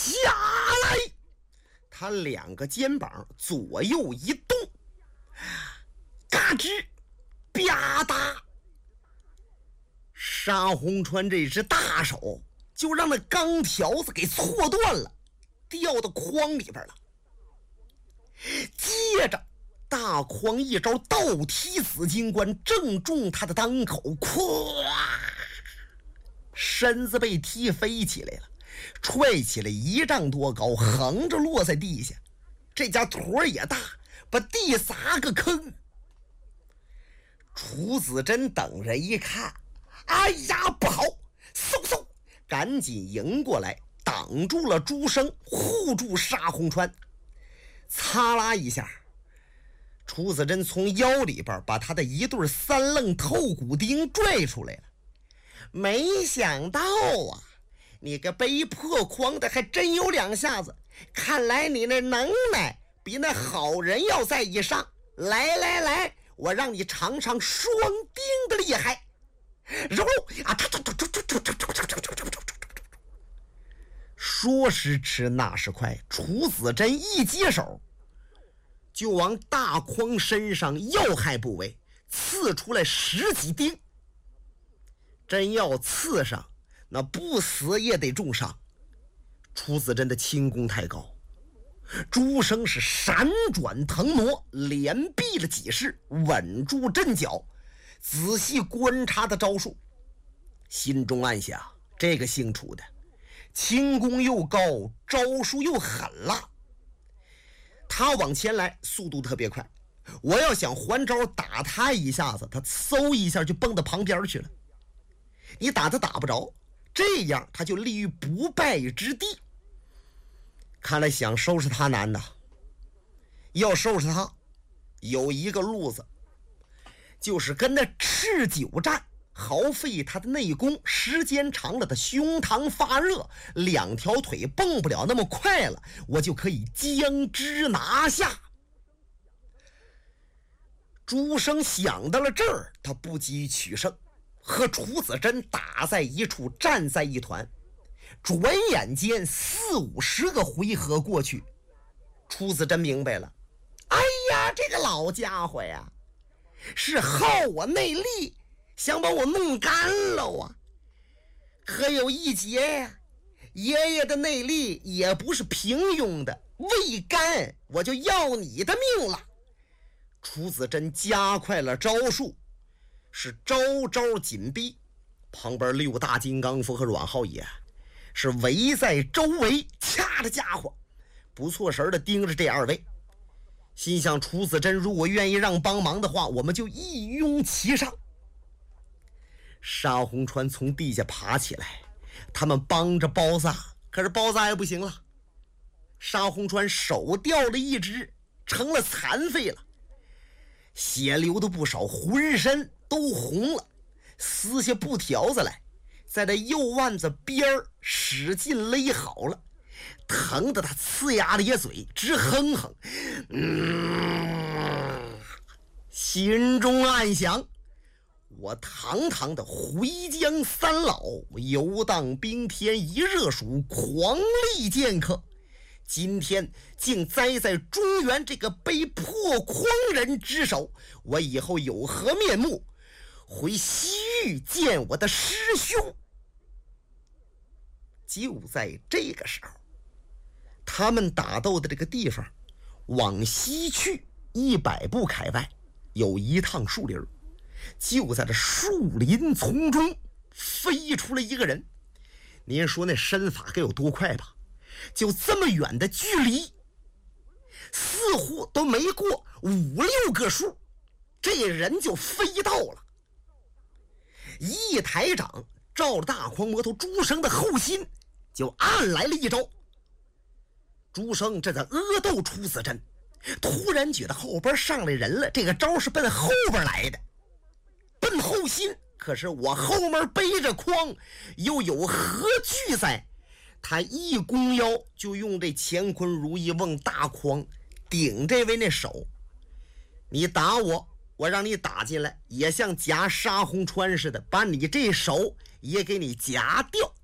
来！他两个肩膀左右一动，嘎吱吧嗒，沙洪川这只大手就让那钢条子给挫断了，掉到筐里边了。接着大筐一招倒踢紫金冠，正中他的裆口，咵，身子被踢飞起来了，踹起来1丈多高，横着落在地下。这家坨也大，把地撒个坑。楚子珍等人一看，哎呀，不好，嗖嗖，赶紧迎过来，挡住了朱生，护住沙洪川。擦啦一下，楚子珍从腰里边把他的一对3愣透骨钉拽出来了。没想到啊，你个背破筐的还真有2下子，看来你那能耐比那好人要在以上。来来来，我让你尝尝双钉的厉害。揉啊！说时迟，那时快，楚子珍一接手，就往大筐身上要害部位刺出来10几钉。真要刺上，那不死也得重伤。楚子珍的轻功太高，朱生是闪转腾挪，连避了几式，稳住阵脚，仔细观察的招数，心中暗想：这个姓楚的轻功又高，招数又狠辣。他往前来速度特别快，我要想还招打他一下子，他嗖一下就蹦到旁边去了。你打他打不着，这样他就立于不败之地。看来想收拾他难呐。要收拾他有一个路子，就是跟他持久战，耗费他的内功，时间长了他胸膛发热，2条腿蹦不了那么快了，我就可以将之拿下。朱生想到了这儿，他不急于取胜，和楚子珍打在一处，战在一团。转眼间40-50个回合过去，楚子珍明白了，哎呀，这个老家伙呀，是耗我内力，想把我弄干了啊！可有一劫呀，爷爷的内力也不是平庸的，未干我就要你的命了。楚子珍加快了招数，是招招紧逼，旁边6大金刚佛和阮浩也是围在周围，掐着家伙不错神的盯着这2位，心想楚子珍如果愿意让帮忙的话，我们就一拥其上。沙洪川从地下爬起来，他们帮着包扎，可是包扎也不行了，沙洪川手掉了一只，成了残废了，血流的不少，浑身都红了，撕下布条子来，在这右腕子边使劲勒好了，疼得他呲牙咧嘴，直哼哼。心中暗想，我堂堂的回江3老，游荡冰天一热暑，狂力剑客，今天竟栽在中原这个被破筐人之手，我以后有何面目回西域见我的师兄？就在这个时候，他们打斗的这个地方往西去100步开外有一趟树林，就在这树林丛中飞出了一个人。您说那身法该有多快吧？就这么远的距离，似乎都没过5-6个数，这人就飞到了。一抬掌照着大狂魔头朱生的后心就按来了一招。朱生这在阿斗楚子珍，突然觉得后边上来人了，这个招是奔后边来的，奔后心。可是我后面背着筐，又有何惧在？他一弓腰就用这乾坤如意瓮大筐顶这位那手。你打我，我让你打进来，也像夹沙洪川似的，把你这手也给你夹掉。